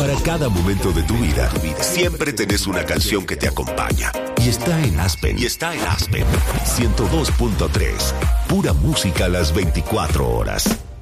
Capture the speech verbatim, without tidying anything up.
Para cada momento de tu vida, siempre tenés una canción que te acompaña. Y está en Aspen. Y está en Aspen. ciento dos punto tres. Pura música a las veinticuatro horas.